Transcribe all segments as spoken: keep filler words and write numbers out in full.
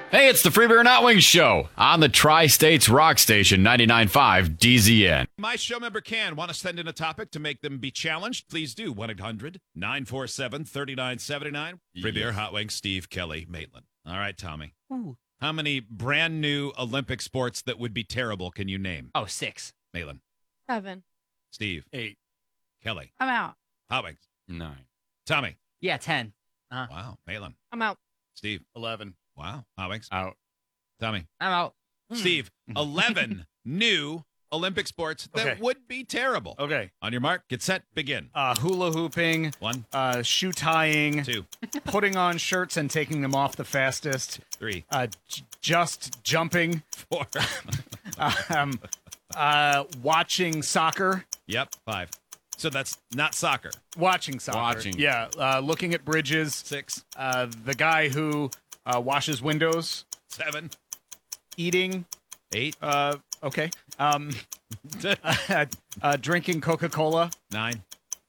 Hey, it's the Free Beer and Hot Wings Show on the Tri-States Rock Station, ninety-nine point five D Z N. My show member can want to send in a topic to make them be challenged. Please do. one eight hundred nine four seven three nine seven nine. Free Beer, Yes. Hot Wings, Steve, Kelly, Maitland. All right, Tommy. Ooh. How many brand new Olympic sports that would be terrible can you name? Oh, six. Maitland, Seven. Steve, Eight. Kelly, I'm out. Hot Wings, Nine. Tommy. Yeah, ten. Uh, Wow. Maitland, I'm out. Steve. Eleven. Wow. Hot Wings, Out. Tommy. I'm out. Steve, eleven new Olympic sports that Okay. would be terrible. Okay. On your mark, get set, begin. Uh, hula hooping, One, uh, shoe tying, two, putting on shirts and taking them off the fastest, three, uh, j- just jumping, four. um, uh, watching soccer, Yep, five. So that's not soccer. watching soccer. Watching. Yeah. Uh, looking at bridges. Six, Uh, the guy who uh, washes windows, seven, eating. eight, Uh, okay. Um, uh, uh, drinking Coca-Cola. nine.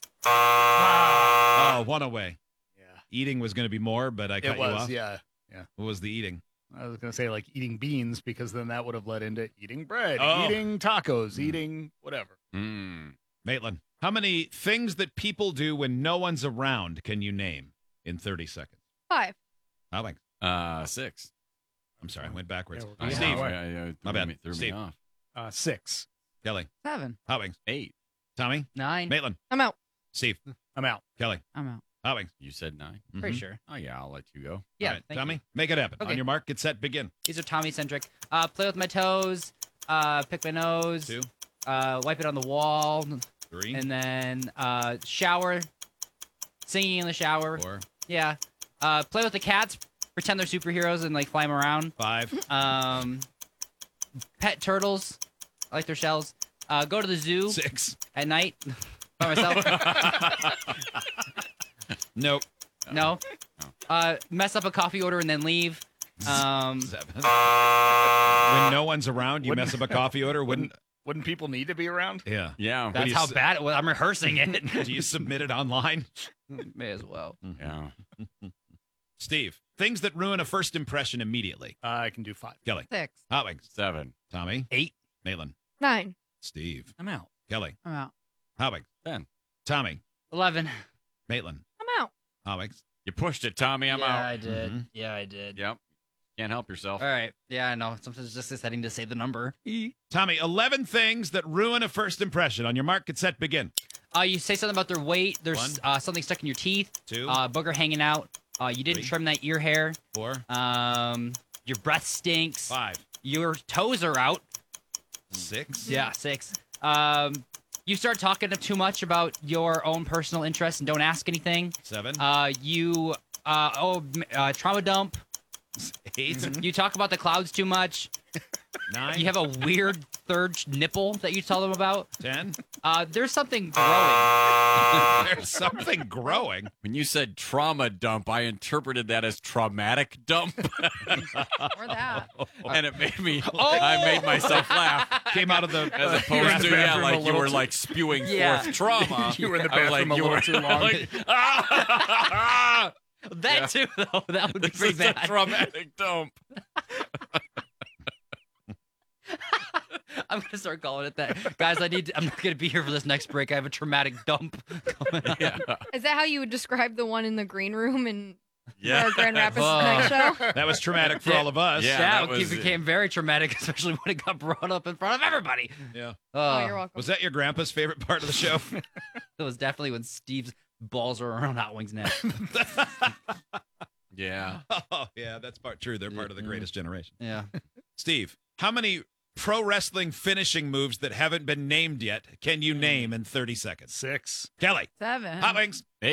Ah. Oh, one away. Yeah. Eating was going to be more, but I cut It you was. off. Yeah. What was the eating? I was going to say like eating beans because then that would have led into eating bread, Oh. eating tacos, eating whatever. Mm. Maitland, how many things that people do when no one's around can you name in thirty seconds? Five. How about? Uh, six. I'm sorry, I went backwards. Yeah, I we're Steve, know, going I- I- I- My threw bad. me- Threw Steve. me off. Uh, six. Kelly, Seven. Hot Wings, Eight. Tommy, Nine. Maitland, I'm out. Steve, I'm out. Kelly, I'm out. Hot Wings. You said nine. Pretty Mhm. sure. Oh, yeah, I'll let you go. Yeah. All right, thank Tommy, you. make it happen. On Okay. your mark, get set, begin. These are Tommy centric. Uh, play with my toes. Uh, pick my nose. Two, Uh, wipe it on the wall, three, and then uh, shower. Singing in the shower. four, Yeah. Uh, play with the cats. Pretend they're superheroes and like fly them around. five, Um, pet turtles. I like their shells. Uh, go to the zoo six. at night by myself. Nope. No. Uh, mess up a coffee order and then leave. Um, Seven. When no one's around, you mess up a coffee order. Wouldn't? Wouldn't people need to be around? Yeah. Yeah. that's you how s- bad it was. I'm rehearsing it. Do you submit it online? May as well. Yeah. Steve, things that ruin a first impression immediately. Uh, I can do five. Kelly, Six. Hot Wings, Seven. Tommy, Eight. Maitland, Nine. Steve, I'm out. Kelly, I'm out. Hot Wings, Ten. Tommy, Eleven. Maitland, I'm out. Hot Wings. You pushed it, Tommy. I'm yeah, out. I did. Mhm. Yeah, I did. Yep. Can't help yourself. All right. Yeah, I know. Sometimes it's just deciding to say the number. Tommy, eleven things that ruin a first impression. On your mark, get set, begin. Uh, you say something about their weight. There's One. uh, something stuck in your teeth. Two, Uh, booger hanging out. Uh, you didn't Three. trim that ear hair. four, Um, your breath stinks. five, Your toes are out. six, Yeah, six. Um, you start talking too much about your own personal interests and don't ask anything. seven, Uh, you uh, oh m- uh, trauma dump. eight, You talk about the clouds too much. nine, You have a weird third nipple that you tell them about. ten. Uh, there's something growing. There's something growing. When you said trauma dump, I interpreted that as traumatic dump, Or that. and it made me. Oh! I made myself laugh Came out of the. as opposed to yeah, bathroom a like you little were too- like spewing Yeah. forth trauma. You were in the I was bathroom like, a you little were too long. like, ah! That Yeah. too, though. That would be This pretty is a bad. traumatic dump. I'm gonna start calling it that, guys. I need. To, I'm not gonna be here for this next break. I have a traumatic dump coming up. Yeah. Is that how you would describe the one in the green room in Yeah. our Grand Rapids Oh. night show? That was traumatic for all of us. Yeah. that, that was- became very traumatic, especially when it got brought up in front of everybody. Yeah. Oh, Uh, you're welcome. Was that your grandpa's favorite part of the show? It was definitely when Steve's balls were around Hot Wings' neck. Yeah. Oh, yeah, that's part true. They're part of the greatest generation. Yeah. Steve, how many pro wrestling finishing moves that haven't been named yet can you name in thirty seconds? Six. Kelly, Seven. Hot Wings.